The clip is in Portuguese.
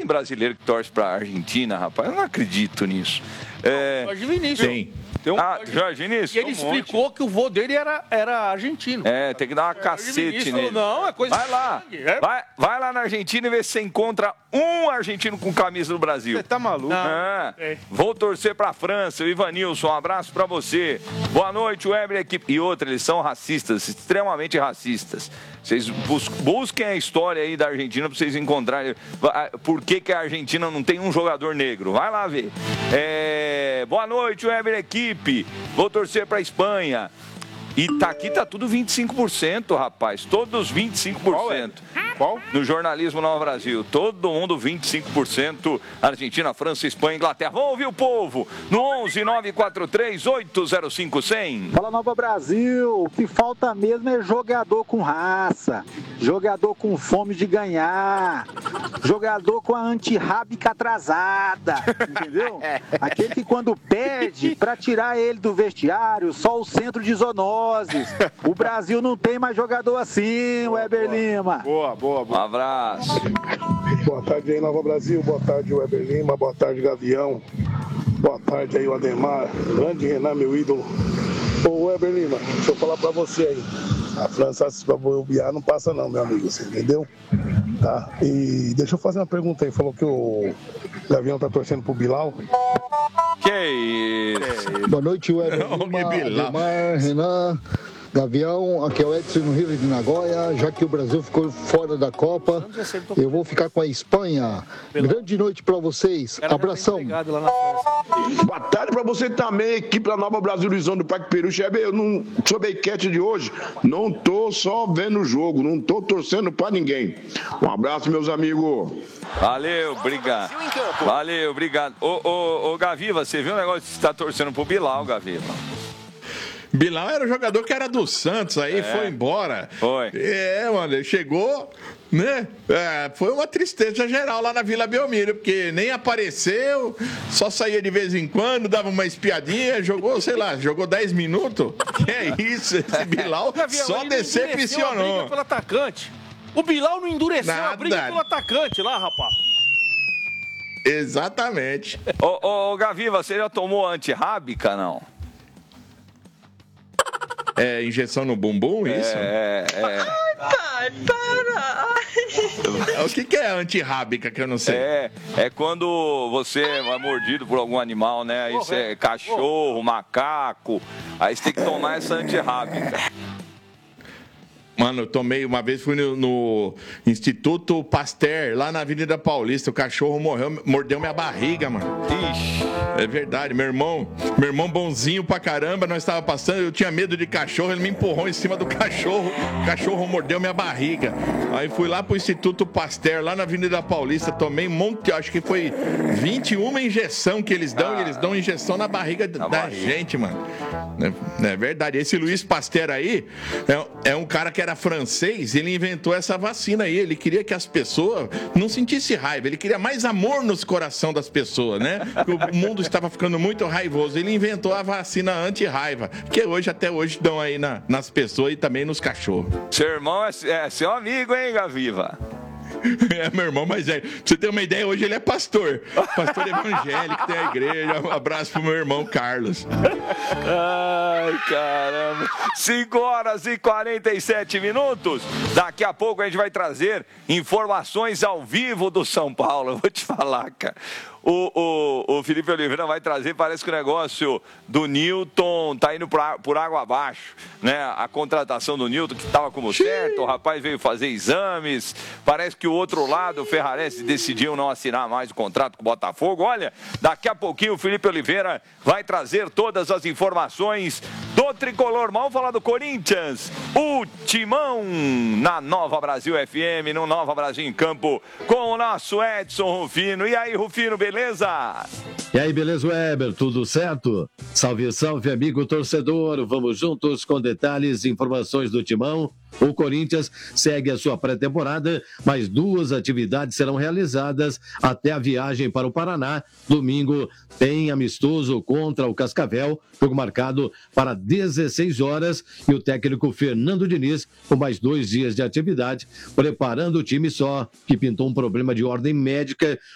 brasileiro que torce pra Argentina, rapaz. Eu não acredito nisso. Jorge Vinícius. Tem. Jorge Vinícius. E ele explicou que o vô dele era argentino. Tem que dar uma cacete nele. Não, é coisa vai lá. Vai lá na Argentina e vê se você encontra um argentino com camisa do Brasil. Você tá maluco? Vou torcer pra França. O Ivanilson, um abraço pra você. Boa noite, Weber, equipe. E outra, eles são racistas, extremamente racistas. Vocês busquem a história aí da Argentina pra vocês encontrarem por que a Argentina não tem um jogador negro. Vai lá ver. Boa noite, Weber, equipe. Vou torcer pra Espanha. E aqui tá tudo 25%, rapaz. Todos 25%. Qual? No jornalismo Nova Brasil. Todo mundo 25%. Argentina, França, Espanha, Inglaterra. Vamos ouvir o povo. No 11-943-805-100. Fala, Nova Brasil. O que falta mesmo é jogador com raça. Jogador com fome de ganhar. Jogador com a antirrábica atrasada. Entendeu? Aquele que quando perde, pra tirar ele do vestiário, só o centro de zoonoses. O Brasil não tem mais jogador assim, Weber Lima. Boa. Um abraço. Boa tarde aí, Nova Brasil. Boa tarde, Weber Lima. Boa tarde, Gavião. Boa tarde aí, o Ademar. Grande Renan, meu ídolo. Ô, Weber Lima, deixa eu falar pra você aí. A França, se for bobear, não passa não, meu amigo. Você entendeu? Tá? E deixa eu fazer uma pergunta aí. Falou que o Gavião tá torcendo pro Bilal. Que isso? Boa noite, Weber Lima, Ademar, Renan, Gavião, aqui é o Edson no Rio de Nagoya. Já que o Brasil ficou fora da Copa, eu vou ficar com a Espanha. Grande noite pra vocês, abração. Boa tarde pra você também, equipe da Nova Brasil Luizão do Parque Peru. Eu não sou enquete de hoje, não tô só vendo o jogo, não tô torcendo pra ninguém. Um abraço, meus amigos. Valeu, obrigado. Valeu, obrigado. Ô, Gaviva, você viu o negócio que você tá torcendo pro Bilal, Gaviva? Bilal era o jogador que era do Santos, aí foi embora. Foi. Mano, ele chegou, né? Foi uma tristeza geral lá na Vila Belmiro, porque nem apareceu, só saía de vez em quando, dava uma espiadinha, jogou, sei lá, jogou 10 minutos. Que é isso, esse Bilal só decepcionou. A briga pelo atacante. O Bilal não endureceu a briga pelo atacante lá, rapaz. Exatamente. Ô, Gaviva, você já tomou antirrábica, não? Injeção no bumbum, isso? Ai, pai, para! O que é antirrábica, que eu não sei? É quando você é mordido por algum animal, né? Aí você é cachorro, macaco. Aí você tem que tomar essa antirrábica. Mano, eu tomei uma vez, fui no Instituto Pasteur, lá na Avenida Paulista. O cachorro mordeu minha barriga, mano. Ixi. É verdade, meu irmão bonzinho pra caramba, nós estávamos passando, eu tinha medo de cachorro, ele me empurrou em cima do cachorro, o cachorro mordeu minha barriga. Aí fui lá pro Instituto Pasteur, lá na Avenida Paulista, tomei um monte, acho que foi 21 injeção que eles dão, e eles dão injeção na barriga da gente, mano. É verdade, esse Luiz Pasteur aí é um cara que era francês, ele inventou essa vacina aí, ele queria que as pessoas não sentissem raiva, ele queria mais amor nos coração das pessoas, né? O mundo estava ficando muito raivoso, ele inventou a vacina anti-raiva, que até hoje dão aí nas pessoas e também nos cachorros. Seu irmão é seu amigo, hein, Gaviva? É meu irmão mais velho. Pra você ter uma ideia, hoje ele é pastor evangélico, tem a igreja. Um abraço pro meu irmão Carlos. Ai, caramba. 5h47. Daqui a pouco a gente vai trazer informações ao vivo do São Paulo. Eu vou te falar, cara. O Felipe Oliveira vai trazer, parece que o negócio do Newton tá indo por água abaixo, né? A contratação do Newton, que estava como certo, o rapaz veio fazer exames, parece que o outro lado, o Ferrarense, decidiu não assinar mais o contrato com o Botafogo. Olha, daqui a pouquinho o Felipe Oliveira vai trazer todas as informações do Tricolor. Vamos falar do Corinthians, o Timão na Nova Brasil FM, no Nova Brasil em Campo, com o nosso Edson Rufino. E aí, Rufino, beleza? E aí, beleza, Weber? Tudo certo? Salve, salve, amigo torcedor. Vamos juntos com detalhes e informações do Timão. O Corinthians segue a sua pré-temporada, mas 2 atividades serão realizadas até a viagem para o Paraná. Domingo tem amistoso contra o Cascavel, jogo marcado para 16 horas, e o técnico Fernando Diniz, com mais 2 dias de atividade, preparando o time, só que pintou um problema de ordem médica